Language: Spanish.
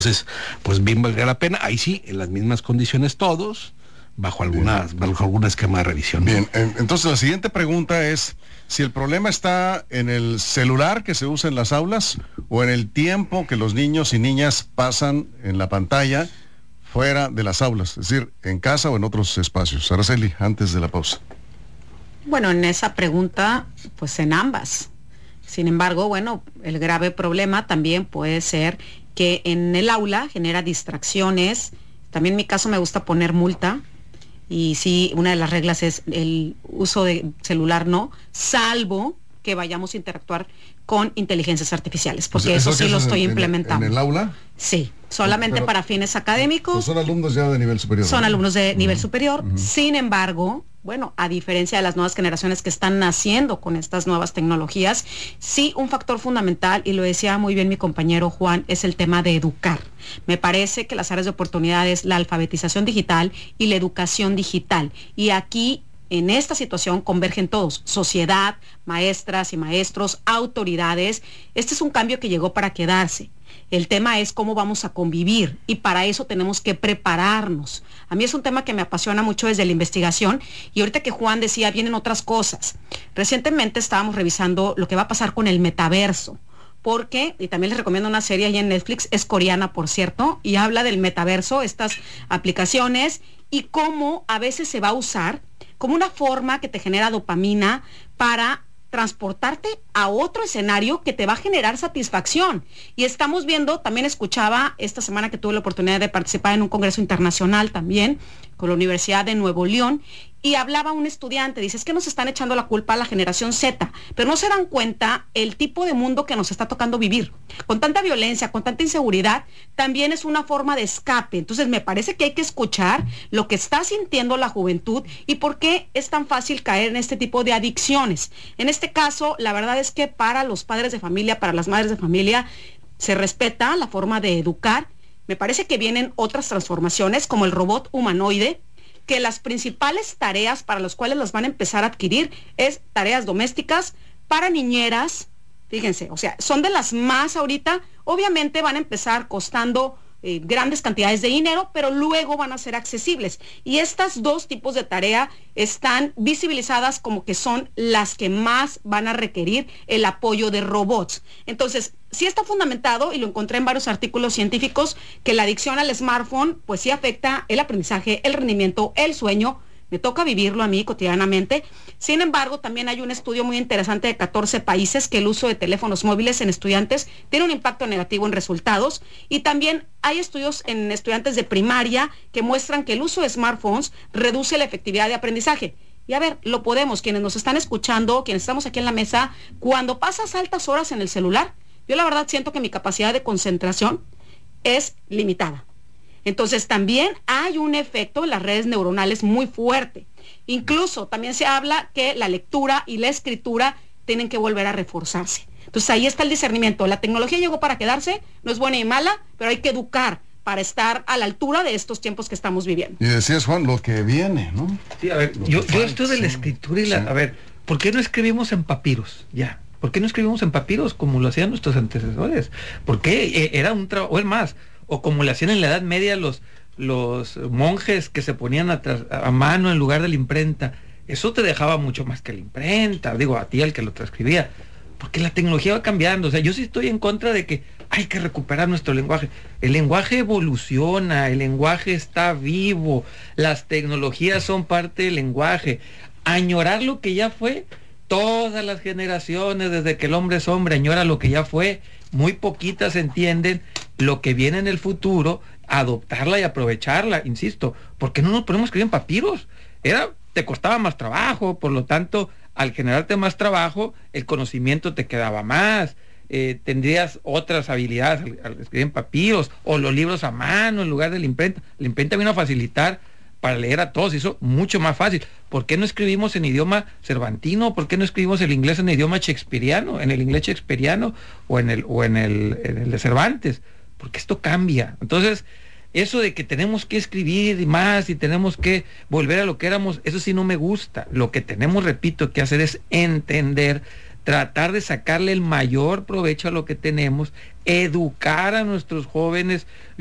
Entonces, pues bien valdría la pena, ahí sí, en las mismas condiciones todos, bajo algún esquema de revisión. Bien, entonces la siguiente pregunta es si el problema está en el celular que se usa en las aulas o en el tiempo que los niños y niñas pasan en la pantalla fuera de las aulas, es decir, en casa o en otros espacios. Araceli, antes de la pausa. Bueno, en esa pregunta, pues en ambas. Sin embargo, bueno, el grave problema también puede ser que en el aula genera distracciones. También en mi caso me gusta poner multa. Y sí, una de las reglas es el uso de celular no, salvo que vayamos a interactuar con inteligencias articesiales, porque eso sí lo estoy implementando. ¿En el aula? Sí, solamente para fines académicos. Pues son alumnos ya de nivel superior. Son alumnos de nivel superior. Sin embargo, bueno, a diferencia de las nuevas generaciones que están naciendo con estas nuevas tecnologías, sí un factor fundamental, y lo decía muy bien mi compañero Juan, es el tema de educar. Me parece que las áreas de oportunidad es la alfabetización digital y la educación digital. Y aquí, en esta situación, convergen todos, sociedad, maestras y maestros, autoridades. Este es un cambio que llegó para quedarse. El tema es cómo vamos a convivir y para eso tenemos que prepararnos. A mí es un tema que me apasiona mucho desde la investigación y ahorita que Juan decía, vienen otras cosas. Recientemente estábamos revisando lo que va a pasar con el metaverso. Porque, y también les recomiendo una serie ahí en Netflix, es coreana por cierto, y habla del metaverso, estas aplicaciones, y cómo a veces se va a usar como una forma que te genera dopamina para transportarte a otro escenario que te va a generar satisfacción. Y estamos viendo, también escuchaba esta semana que tuve la oportunidad de participar en un congreso internacional también, con la Universidad de Nuevo León, y hablaba un estudiante, dice, es que nos están echando la culpa a la generación Z, pero no se dan cuenta el tipo de mundo que nos está tocando vivir. Con tanta violencia, con tanta inseguridad, también es una forma de escape. Entonces me parece que hay que escuchar lo que está sintiendo la juventud y por qué es tan fácil caer en este tipo de adicciones. En este caso, la verdad es que para los padres de familia, para las madres de familia, se respeta la forma de educar. Me parece que vienen otras transformaciones como el robot humanoide, que las principales tareas para las cuales las van a empezar a adquirir es tareas domésticas para niñeras. Fíjense, o sea, son de las más ahorita, obviamente van a empezar costando grandes cantidades de dinero, pero luego van a ser accesibles. Y estas dos tipos de tarea están visibilizadas como que son las que más van a requerir el apoyo de robots. Entonces, sí está fundamentado, y lo encontré en varios artículos científicos, que la adicción al smartphone, pues sí afecta el aprendizaje, el rendimiento, el sueño. Me toca vivirlo a mí cotidianamente. Sin embargo, también hay un estudio muy interesante de 14 países que el uso de teléfonos móviles en estudiantes tiene un impacto negativo en resultados. Y también hay estudios en estudiantes de primaria que muestran que el uso de smartphones reduce la efectividad de aprendizaje. Y a ver, lo podemos, quienes nos están escuchando, quienes estamos aquí en la mesa, cuando pasas altas horas en el celular, yo la verdad siento que mi capacidad de concentración es limitada. Entonces también hay un efecto en las redes neuronales muy fuerte. Incluso también se habla que la lectura y la escritura tienen que volver a reforzarse. Entonces ahí está el discernimiento. La tecnología llegó para quedarse, no es buena y mala, pero hay que educar para estar a la altura de estos tiempos que estamos viviendo. Y decías, Juan, lo que viene, ¿no? Sí, a ver, yo esto de la escritura y la... Sí. A ver, ¿por qué no escribimos en papiros? Ya. ¿Por qué no escribimos en papiros como lo hacían nuestros antecesores? ¿Por qué? Era un trabajo, o es más, o como le hacían en la Edad Media los monjes que se ponían a mano en lugar de la imprenta. Eso te dejaba mucho más que la imprenta, digo, a ti al que lo transcribía, porque la tecnología va cambiando. O sea, yo sí estoy en contra de que hay que recuperar nuestro lenguaje. El lenguaje evoluciona, el lenguaje está vivo, las tecnologías son parte del lenguaje. Añorar lo que ya fue, todas las generaciones, desde que el hombre es hombre, añora lo que ya fue. Muy poquitas entienden lo que viene en el futuro, adoptarla y aprovecharla, insisto, porque no nos ponemos a escribir en papiros. Te costaba más trabajo, por lo tanto, al generarte más trabajo, el conocimiento te quedaba más, tendrías otras habilidades al escribir en papiros, o los libros a mano en lugar de la imprenta. La imprenta vino a facilitar para leer a todos, hizo mucho más fácil. ¿Por qué no escribimos en idioma cervantino? ¿Por qué no escribimos el inglés en idioma shakespeariano, en el inglés shakespeariano o en el de Cervantes? Porque esto cambia. Entonces, eso de que tenemos que escribir más y tenemos que volver a lo que éramos, eso sí no me gusta. Lo que tenemos, repito, que hacer es entender tratar de sacarle el mayor provecho a lo que tenemos, educar a nuestros jóvenes